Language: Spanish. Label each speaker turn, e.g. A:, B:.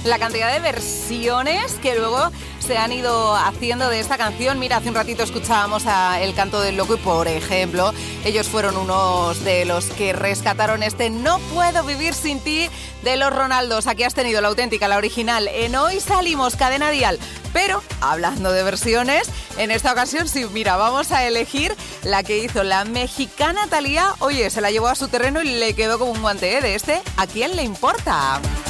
A: La cantidad de versiones que luego se han ido haciendo de esta canción. Mira, hace un ratito escuchábamos a El Canto del Loco y, por ejemplo, ellos fueron unos de los que rescataron este No puedo vivir sin ti de los Ronaldos. Aquí has tenido la auténtica, la original, en Hoy Salimos, Cadena Dial. Pero, hablando de versiones, en esta ocasión sí, mira, vamos a elegir la que hizo la mexicana Thalía. Oye, se la llevó a su terreno y le quedó como un guante, ¿eh? De este, ¿a quién le importa?